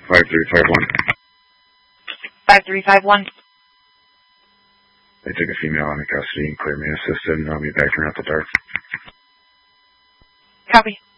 5351. 5351. They took a female into custody and cleared me assisted, and I'll be back here at the dark. Copy.